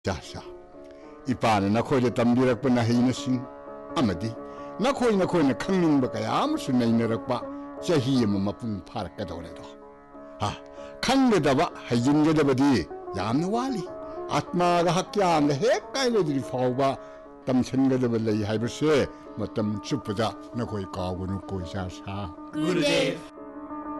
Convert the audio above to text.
자샤, 이빠는 나코이에 담비락바 나히나싱 아마디 나코이나 강민바가 야무스 나이나락바 자히에마 마풍 파락가도래도 아 강게다바 하진게다바디 얌나와리 아트마가 학교안에 헷갈려들이 파오바 땀천게다발레이 하이버스에 뭐땀 춥보자 나코이 가고는 고이샤사 구르데프